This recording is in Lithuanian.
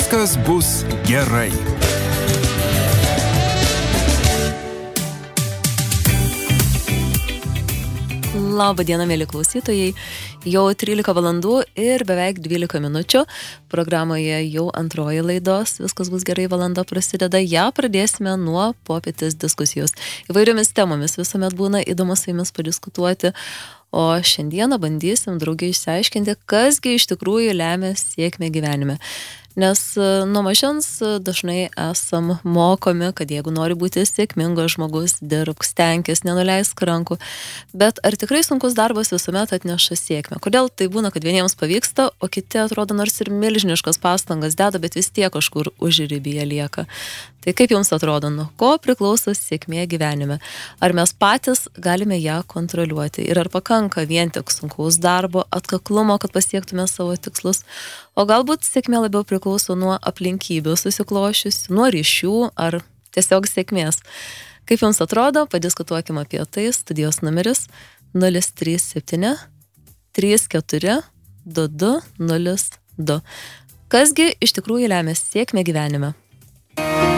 viskas bus gerai. Labą dieną, mėly klausytojai. Jau 13 valandų ir beveik 12 minučių. Programoje jau antroji laidos Viskas bus gerai valanda prasideda. Ja pradėsime nuo popietės diskusijos. Įvairiomis temomis visuomet būna įdomu su jumis padiskutuoti. O šiandieną bandysim draugiai išsiaiškinti, kasgi iš tikrųjų lemia sėkmę gyvenime. Nes nuo mažens dažnai esam mokomi, kad jeigu nori būti sėkmingas žmogus, dirbk, stenkis, nenuleisk rankų. Bet ar tikrai sunkus darbas visuomet atneša sėkmę? Kodėl tai būna, kad vieniems pavyksta, o kiti atrodo nors ir milžiniškas pastangas deda, bet vis tiek kažkur užribyje lieka? Tai kaip jums atrodo, nuo ko priklauso sėkmė gyvenime? Ar mes patys galime ją kontroliuoti? Ir ar pakanka vien tik sunkaus darbo, atkaklumo, kad pasiektume savo tikslus? O galbūt sėkmė labiau priklauso nuo aplinkybių susiklošiusių, nuo ryšių ar tiesiog sėkmės? Kaip jums atrodo, padiskutuokime apie tai. Studijos numeris 037 34 22 02. Kasgi iš tikrųjų lemia sėkmę gyvenime?